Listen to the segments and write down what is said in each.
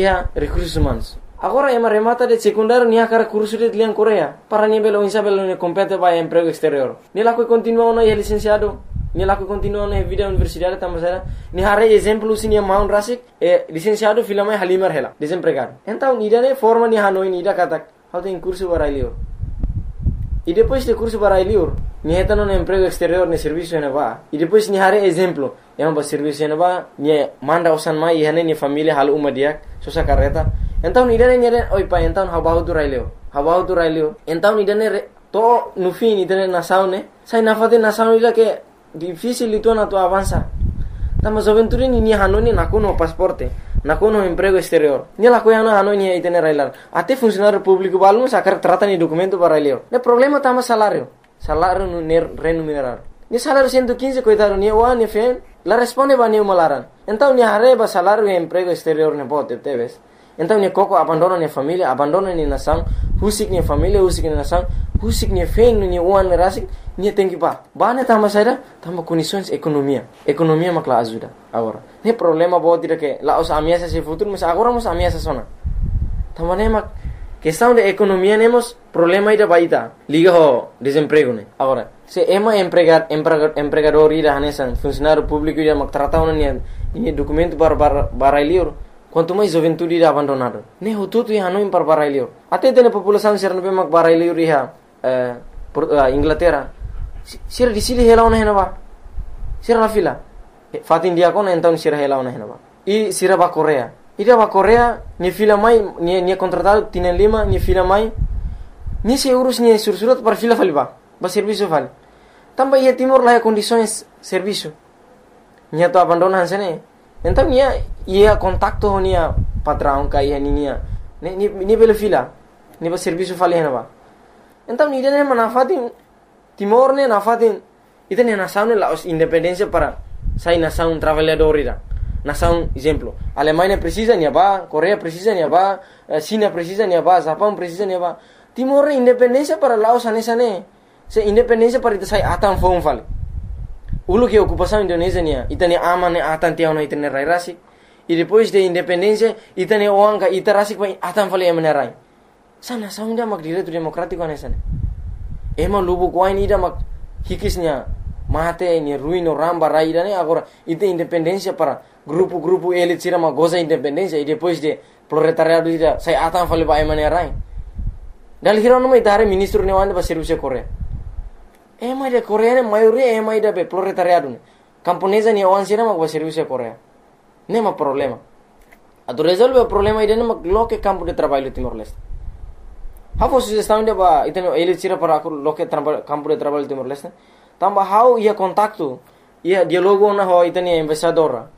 ia recursos humanos. Agora é uma remata de secundário nia cara curso de liang Coreia. Para nível insa belo ne compete vai emprego exterior. Ni lá que continua na licenciado, ni lá que continua na vida universidade tamasera. Ni hare exemplo sini maun rasik licenciado filama halimar hela desempregado. Então ida ne forma ni hanoi ni ida katak. How tem curso para lior. E depois de curso para lior, ni heta no emprego exterior ne serviço ne va. E depois ni hare exemplo, yang ba serviço ne va, ni manda usan mai hane ni família hal umadiak, sosa carreta. Então idane nyere oi pa então habahu tu raileo então idane to nufi idane nasaune sai nafate nasaune ila ke difícil itu na tu avança tama juventude ni hanoni nakuno pasporte nakuno emprego exterior ni la koyana hanoni idane railar ate funcionário público balno sacar trata ni documento para raileo ne problema tama salário no remunerado ni salário 115 coitado ni wa ni fen la responde ba ni malaran então ni hareba salário e emprego exterior ne bote teves. Então ni koko abandona ni família, abandona ni nação, husik ni família, husik ni nação, husik ni fein ni uan rasik, ni tenki ba. Bane tama saida, tama condições economia makla ajuda. Agora, ni problema bo tira que lá os ameaças se futuro, mas agora mos ameaças sona. Tama ne mak questão de economia nemos problema ida baita, liga ho desemprego ne. Agora, se ema empregador ida hanesan funcionário público ida mak tratau ni documento para lior. Quanto mais juventude irá abandonado. Ne hututu ia não impar barailio. Até tem a população ser não mak barailio iha Inglaterra. Sir di sili hela ona henaba. Sir la fila. Fatin dia kon então sir hela ona henaba. I sira ba Korea. Ida ba Korea ni fila mai ni contratado tienen lima ni fila mai. Ni se urus ni sursurat para fila faliba. Ba serviço fal. Tamba ia Timor lá condições serviço. Nia to abandona hansene. Então ia contacto nia patrão ka ia nia ni bela fila ni ba serviço fale hena ba então ni dene manafatin Timor ne nafatin itene nação la independência para sai nação trabalhador ira nação exemplo Alemanha precisa nia ba Coreia precisa nia ba China precisa nia ba Japão precisa nia ba Timor independência para Laos anesane se independência para ita sai atan fon fale ulu que ocupação Indonésia nia itane amane atan tiao na itane rairasi e depois de independência itane oanga itarasi pa atan fale menerai sana saunda mak direito democrático anesane ema lubu kwain ida mak hikisnya mate ni ruino ramba raida ne agora ite independência para grupo elite sira mak goza independência e depois de proletariado ida sai atan fale ba menerai dal hirono mai tare ministro ne wanda ba serviço Coreia ema de Coreia maioria ema ida be proletariado ne camponesa ni wan sira mak ba serviço Coreia nema problema ado resolve o problema ida mak loke campo de trabalho Timor-Leste hafo sugestão de ba iteno elite sira para loke campo de trabalho Timor-Leste tamba how ia contacto ia dialogo na ho iteni embaixador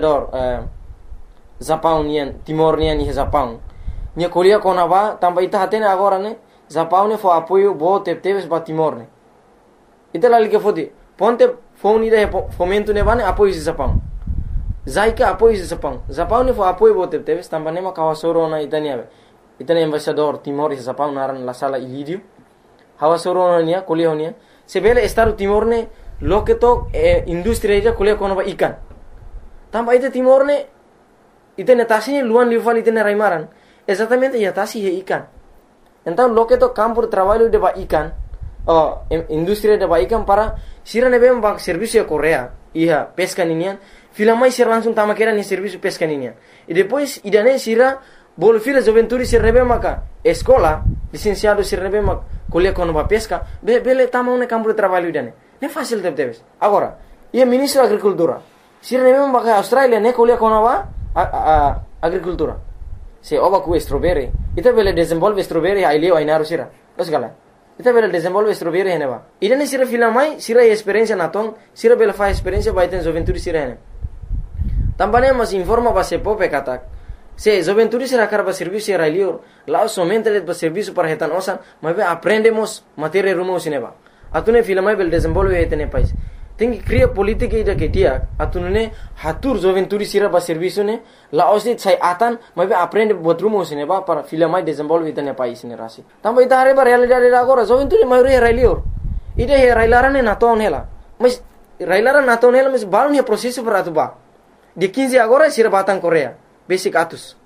Japão nian Timor nian ni Japão nia kolia kona ba tamba ita hatene agora ne Japão ne fo apoio bo teves ba Timor ne ita lali ke fodi ponte phone ida fomento ne bane apoio Japão Zaika apoio Japão ne fo apoio bo teves tamba ne ma kawasoro na itani embaixador Timor e Japão naran la sala ilidio hawasoro na nia kolia nia sebele estado Timor ne loketo industria ida kolia kona ba ikan tamba ita Timor ne itene tasi luan lival itene raimaran exatamente ia tasi he ikan então loketo campo de trabalho de ba ikan industria de ba ikan para sira nebe ba serviço Coreia ia pesca ninian fila mais sira langsung tamakera ni serviço pesca ninian e depois idane sira bol fila juventude sira nebe maka escola licenciado sira nebe mak kolia kono ba pesca bele tama un campo de trabalho idane ne fácil teves agora ia ministro agricultura sira nebe maka Australia ne kolia kono ba agricultura se oba ku strawberry ita bele desenvolve strawberry ai leo ai naru sira osgala ita bele desenvolve strawberry heneba idane sira fila mai sira experiência natong sira bele fa experiência ba iten juventude sira hene tambane mas informa ba se pope katak se juventude sira karba serviço era lior lá somente de serviço para hetan osan mas aprendemos matéria rumo sineba atune fila mai bele desenvolve hetene pais tem que criar política ida que dia atunune hatur juventude sira ba serviço ne la osit sai atan mas aprende botrumo sineba para fila mai desenvolve hetene pais ne rasi tamba ita hare ba realidade agora juventude maioria era lior ida he railarane naton hela mas railaran naton hela mas balon he processo para atuba de 15 agora sira batan Coreia basic atus